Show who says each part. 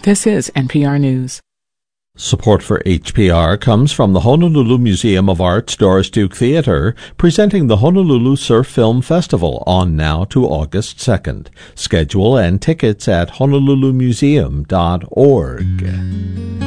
Speaker 1: This is NPR News.
Speaker 2: Support for HPR comes from the Honolulu Museum of Art's Doris Duke Theater, presenting the Honolulu Surf Film Festival on now to August 2nd. Schedule and tickets at honolulumuseum.org.